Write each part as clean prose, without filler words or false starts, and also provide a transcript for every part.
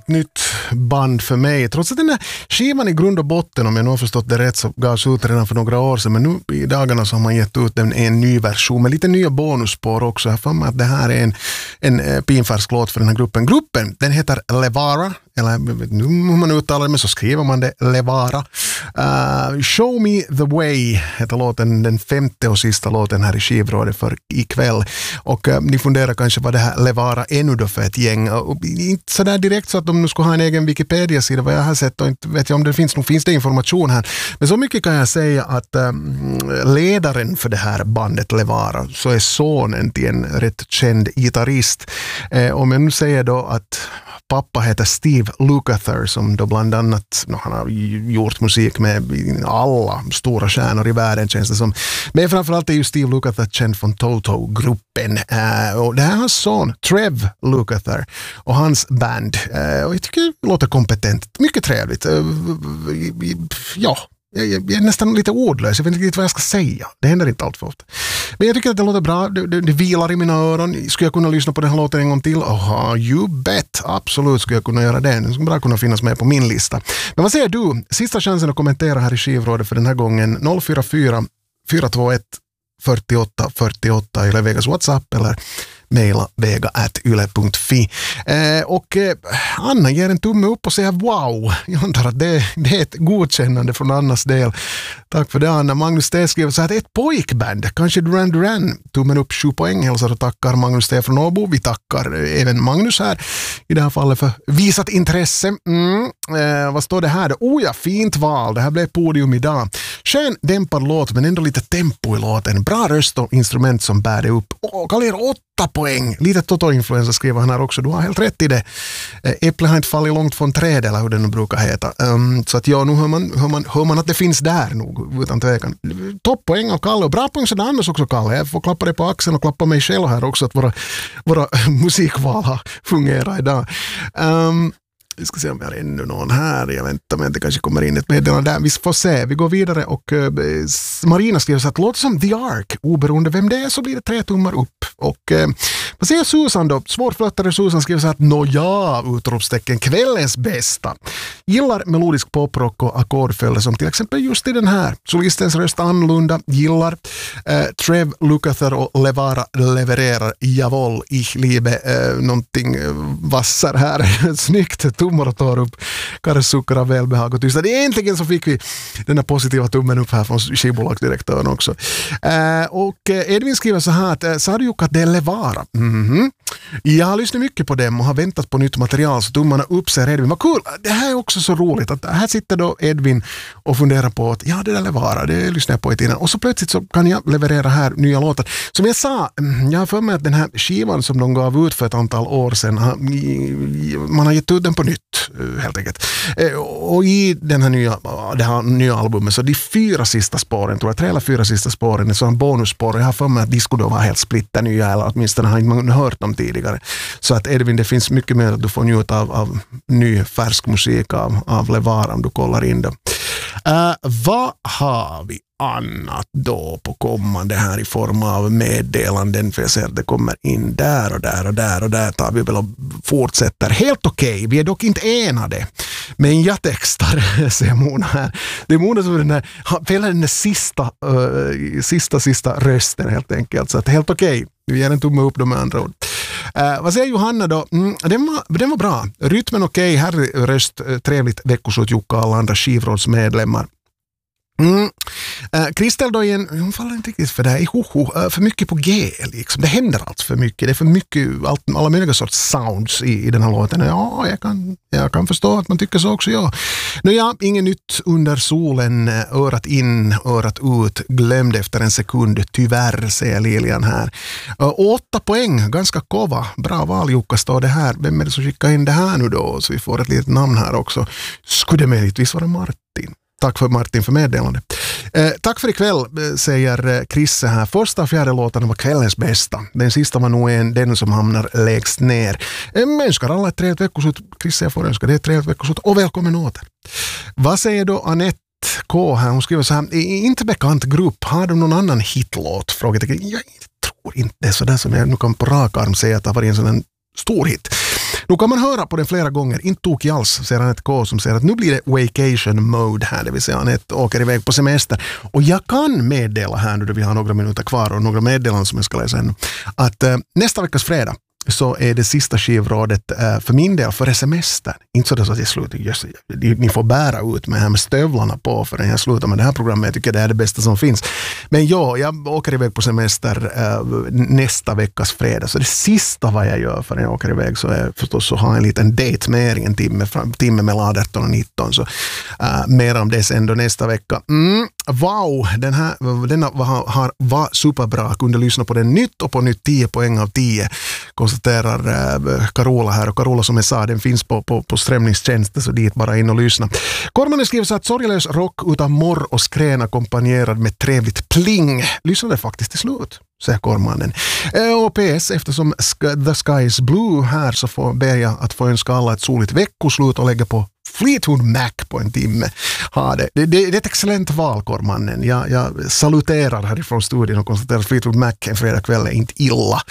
ett nytt band för mig. Trots att den här skivan i grund och botten, om jag nu har förstått det rätt, så gavs ut redan för några år sedan. Men nu i dagarna så har man gett ut en ny version med lite nya bonusspår också. Jag får mig att det här är en pinfärsk låt för den här gruppen. Gruppen, den heter Levara. Eller hur man uttalar det, men så skriver man det Levara. Show Me The Way heter låten, den femte och sista låten här i skivrådet för ikväll. Och ni funderar kanske vad det här Levara är nu då för ett gäng. Och inte sådär direkt så att de nu ska ha en egen Wikipedia-sida vad jag har sett, och inte vet jag om det finns, nog finns det information här. Men så mycket kan jag säga att ledaren för det här bandet Levara så är sonen till en rätt känd gitarrist. Om jag nu säger då att pappa heter Steve Lukather, som då bland annat han har gjort musik med alla stora stjärnor i världen, känns det som. Men framförallt är ju Steve Lukather känd från Toto-gruppen. Och det här är hans son Trev Lukather och hans band. Och jag tycker det låter kompetent. Mycket trevligt. Ja. Jag är nästan lite ordlös. Jag vet inte riktigt vad jag ska säga. Det händer inte allt för ofta. Men jag tycker att det låter bra. Det vilar i mina öron. Skulle jag kunna lyssna på den här låten en gång till? You bet. Absolut skulle jag kunna göra det. Den skulle bra kunna finnas med på min lista. Men vad säger du? Sista chansen att kommentera här i skivrådet för den här gången. 044 421 48 48 eller Vegas WhatsApp eller mejla vega@yle.fi. Och Anna ger en tumme upp och säger wow. Jag antar att det är ett godkännande från Annas del. Tack för det, Anna. Magnus T skriver så här: ett pojkband, kanske Duran Duran. Tummen upp 7 poäng. Hälsar och tackar Magnus T från Åbo. Vi tackar även Magnus här i det här fallet för visat intresse. Vad står det här då? Ja, fint val. Det här blev podium idag. Skön dämpad låt, men ändå lite tempo i låten. Bra röst och instrument som bär det upp. Kallar 8 poäng. Lite Toto-influensa skriver han här också. Du har helt rätt i det. Äpplet har inte fallit långt från träd, eller hur det nu brukar heta. Så att ja, nu hör man att det finns där nog, utan tvekan. Topppoäng av Kalle, och bra poäng så Anders också, Kalle. Jag får klappa dig på axeln och klappa mig själv här också, att våra musikval har fungerat idag. Vi ska se om vi har ännu någon här. Jag väntar mig att det kanske kommer in ett meddelande där. Vi får se. Vi går vidare och Marina skriver så att låter som The Ark. Oberoende vem det är så blir det 3 tummar upp. Och vad säger Susan då? Svårflöttare Susan skriver så att nåja, utropstecken, kvällens bästa. Gillar melodisk poprock och ackordföljder som till exempel just i den här. Solistens röst annorlunda. Gillar Trev Lukather och Levara levererar Javol, ich liebe någonting vassar här. Snyggt. Tummar och tar upp. Karre suckar av välbehag och tystnad. Äntligen så fick vi den här positiva tummen upp här från skivbolagsdirektören också. Och Edvin skriver så här att sa du Jukka att det är Levara? Jag har lyssnat mycket på dem och har väntat på nytt material, så tummarna upp sig Edvin. Vad kul! Det här är också så roligt att här sitter då Edvin och funderar på att ja, det där Levara, det lyssnar jag på i tiden. Och så plötsligt så kan jag leverera här nya låtar. Som jag sa, jag har för mig att den här skivan som de gav ut för ett antal år sedan, man har gett ut den på nytt helt enkelt. Och i det här nya albumet så de 4 sista spåren, tror jag 3 eller 4 sista spåren är sådana bonusspår. Jag har för mig att de skulle då vara helt splitter nya, eller åtminstone har man hört dem tidigare. Så att Edvin, det finns mycket mer att du får njuta av ny färsk musik av Levara om du kollar in det. Vad har vi annat då på kommande här i form av meddelanden? För jag ser att det kommer in där och där tar vi väl och fortsätter. Helt okej. Vi är dock inte enade. Men jag textar, säger Mona här. Det är Mona som den där sista rösten helt enkelt. Så att helt okej. Vi ger en tumme upp de andra ord. Vad säger Johanna då? Den var bra. Rytmen okej. Här röst, trevligt veckoslut Jukka och alla andra skivrådsmedlemmar. Kristel då igen, hon faller inte riktigt för det här. För mycket på G liksom. Det händer allt för mycket. Det är för mycket, alla möjliga sorts sounds i den här låten. Ja, jag kan förstå att man tycker så också, ja. Nåja, inget nytt under solen. Örat in, örat ut. Glömde efter en sekund. Tyvärr, säger Lilian här. 8 poäng, ganska kova. Bra val, Jukka, står det här. Vem är det som skickar in det här nu då? Så vi får ett litet namn här också. Skulle det möjligtvis vara Martin? Tack för Martin för meddelande. Tack för ikväll, säger Krisse här. Första och fjärde låtarna var kvällens bästa. Den sista var nog den som hamnar lägst ner. Men önskar alla ett trevligt veckoslut. Krisse, jag får önska det ett trevligt veckoslut. Och välkommen åter. Vad säger då Anette K här? Hon skriver så här. Inte bekant grupp. Har du någon annan hitlåt? Frågetecken. Jag tror inte det är sådär som jag nu kan på rak arm säga att det har varit en sån stor hit. Nu kan man höra på den flera gånger, inte tog alls, säger han ett K som säger att nu blir det vacation mode här, det vill säga han åker iväg på semester. Och jag kan meddela här nu då vi har några minuter kvar och några meddelanden som jag ska läsa ännu, att nästa veckas fredag så är det sista skivrådet för min del för semester. Inte så att jag slutar, just, ni får bära ut med stövlarna på förrän jag slutar med det här programmet. Jag tycker det är det bästa som finns. Men ja, jag åker iväg på semester nästa veckas fredag. Så det sista vad jag gör förrän jag åker iväg så är förstås att ha en liten date med er en timme mellan 18 och 19. Så mer om det sen då nästa vecka. Wow, denna var superbra. Kunde lyssna på den nytt och på nytt 10 poäng av 10. Konstaterar Carola här, och Carola som jag sa, den finns på strömningstjänster, så dit bara in och lyssna. Kormanen skriver så att sorglös rock utav morr och skräna kompanjerad med trevligt pling. Lyssnade faktiskt till slut, säger Kormanen. Och PS, eftersom The Sky is Blue här så ber jag att få önska alla ett soligt veckoslut och lägga på Fleetwood Mac på en timme. Det är ett excellent val, Kormannen. Jag saluterar härifrån studion och konstaterar att Fleetwood Mac en fredagkväll är inte illa.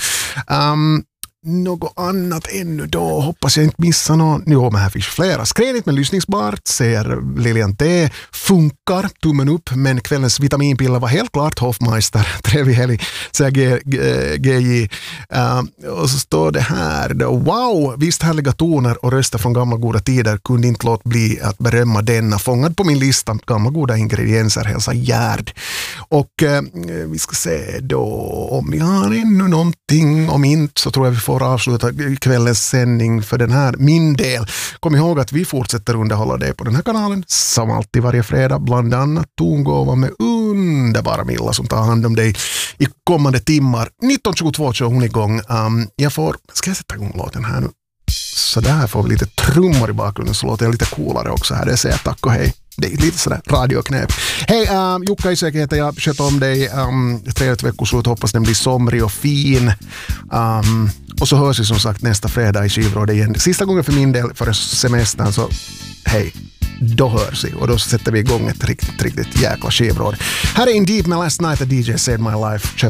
Något annat ännu då, hoppas jag inte missar någon. Jo, men här finns flera. Skrädigt men lyssningsbart, säger Lilian T. Funkar, tummen upp, men kvällens vitaminpiller var helt klart Hoffmeister. Trevlig helg, säger GJ. Och så står det här då, wow, visst härliga toner och röster från gamla goda tider, kunde inte låta bli att berömma denna. Fångad på min lista, gamla goda ingredienser, hälsa Gärd. Och vi ska se då om vi har ännu någonting, om inte så tror jag vi får avsluta kvällens sändning för den här min del. Kom ihåg att vi fortsätter underhålla dig på den här kanalen som alltid varje fredag, bland annat tongåva med underbara Milla som tar hand om dig i kommande timmar. 19.22 kör hon igång. Ska jag sätta igång låten här nu? Så där får vi lite trummor i bakgrunden, så låter jag lite coolare också här. Det säger jag tack och hej. Det är lite sådär radioknäp. Hej, Jukka Isak heter jag. Sköt om dig. Trevligt veckoslut. Hoppas den blir somrig och fin. Och så hörs vi som sagt nästa fredag i skivrådet igen. Sista gången för min del för semestern, så hej. Då hörs vi och då sätter vi igång ett riktigt jäkla skivråd. Här är In Deep med Last Night a DJ Saved My Life.